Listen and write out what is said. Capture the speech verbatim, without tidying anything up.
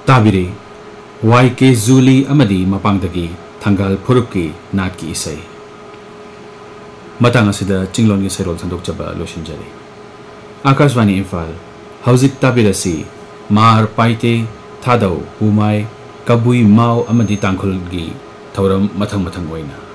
ताबिरे Y के जूली अमदी मपांगदगी थंगाल फुरुकी नाट की इसई मतंग असिदा चिंगलोन की सैरोल संदोकचबा लोशिनजरी आकाशवाणी इम्फाल हौजिक ताबिरसी मार पाइते थादौ पुमाय कबुई माव अमदी तांखुलगी थौरम मथंग मथंग ओइना